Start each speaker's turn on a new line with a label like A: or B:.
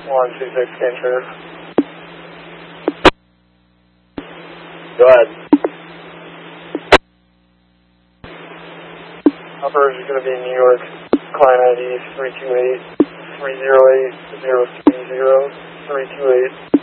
A: 126 Cantor.
B: Go ahead.
A: Operation is going to be in New York. Client ID 328-308-030-328.